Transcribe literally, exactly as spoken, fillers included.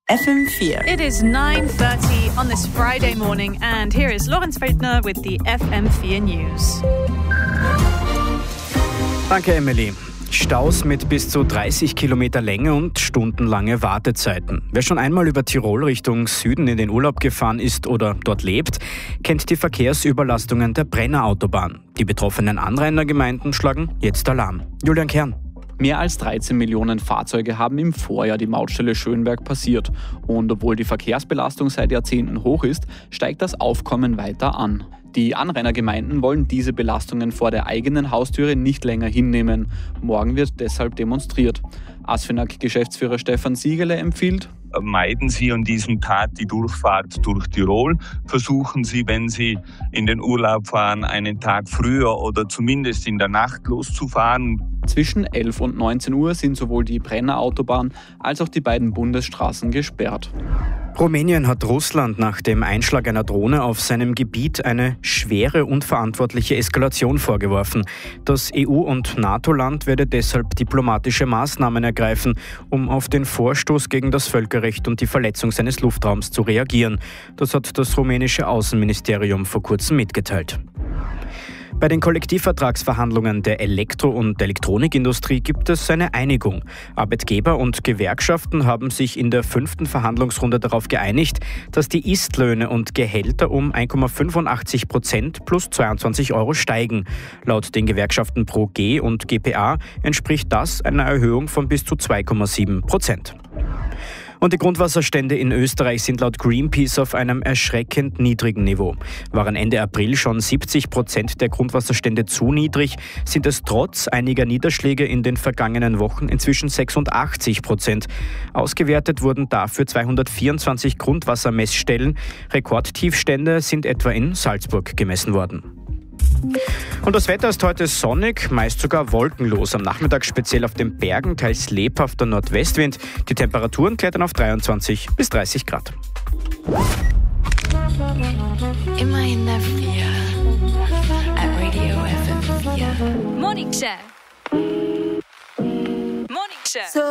F M vier. It is nine thirty on this Friday morning and here is Lorenz Feldner with the F M vier News. Danke, Emily. Staus mit bis zu dreißig Kilometer Länge und stundenlange Wartezeiten. Wer schon einmal über Tirol Richtung Süden in den Urlaub gefahren ist oder dort lebt, kennt die Verkehrsüberlastungen der Brenner Autobahn. Die betroffenen Anrainergemeinden schlagen jetzt Alarm. Julian Kern. Mehr als dreizehn Millionen Fahrzeuge haben im Vorjahr die Mautstelle Schönberg passiert. Und obwohl die Verkehrsbelastung seit Jahrzehnten hoch ist, steigt das Aufkommen weiter an. Die Anrainergemeinden wollen diese Belastungen vor der eigenen Haustüre nicht länger hinnehmen. Morgen wird deshalb demonstriert. ASFINAG-Geschäftsführer Stefan Siegele empfiehlt: Meiden Sie an diesem Tag die Durchfahrt durch Tirol. Versuchen Sie, wenn Sie in den Urlaub fahren, einen Tag früher oder zumindest in der Nacht loszufahren. Zwischen elf und neunzehn Uhr sind sowohl die Brenner Autobahn als auch die beiden Bundesstraßen gesperrt. Rumänien hat Russland nach dem Einschlag einer Drohne auf seinem Gebiet eine schwere unverantwortliche Eskalation vorgeworfen. Das E U- und NATO-Land werde deshalb diplomatische Maßnahmen ergreifen, um auf den Vorstoß gegen das Völkerrecht und die Verletzung seines Luftraums zu reagieren. Das hat das rumänische Außenministerium vor kurzem mitgeteilt. Bei den Kollektivvertragsverhandlungen der Elektro- und Elektronikindustrie gibt es eine Einigung. Arbeitgeber und Gewerkschaften haben sich in der fünften Verhandlungsrunde darauf geeinigt, dass die Istlöhne und Gehälter um eins Komma fünfundachtzig Prozent plus zweiundzwanzig Euro steigen. Laut den Gewerkschaften Pro G und G P A entspricht das einer Erhöhung von bis zu zwei Komma sieben Prozent. Und die Grundwasserstände in Österreich sind laut Greenpeace auf einem erschreckend niedrigen Niveau. Waren Ende April schon siebzig Prozent der Grundwasserstände zu niedrig, sind es trotz einiger Niederschläge in den vergangenen Wochen inzwischen sechsundachtzig Prozent. Ausgewertet wurden dafür zweihundertvierundzwanzig Grundwassermessstellen. Rekordtiefstände sind etwa in Salzburg gemessen worden. Und das Wetter ist heute sonnig, meist sogar wolkenlos. Am Nachmittag speziell auf den Bergen teils lebhafter Nordwestwind. Die Temperaturen klettern auf dreiundzwanzig bis dreißig Grad. Immer in der Früh at Radio F M vier. Morning Show. Morning Show.